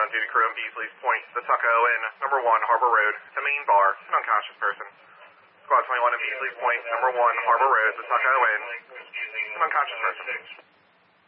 duty crew on Beasley's Point, the Tuckahoe Inn, number 1, Harbor Road, the main bar, an unconscious person. Squad 21 on Beasley's Point, number 1, Harbor Road, the Tuckahoe Inn, an unconscious person.